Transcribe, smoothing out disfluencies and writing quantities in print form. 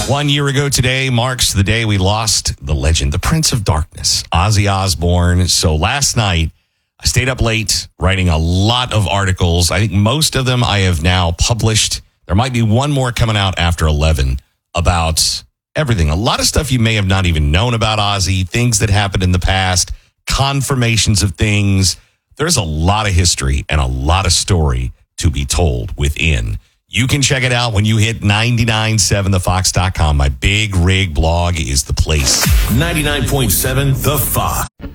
1 year ago today marks the day we lost the legend, the Prince of Darkness, Ozzy Osbourne. So last night, I stayed up late writing a lot of articles. I think most of them I have now published. There might be one more coming out after 11 about everything. A lot of stuff you may have not even known about Ozzy, things that happened in the past, confirmations of things. There's a lot of history and a lot of story to be told within. You can check it out when you hit 997thefox.com. My Big Rig blog is the place. 99.7 The Fox.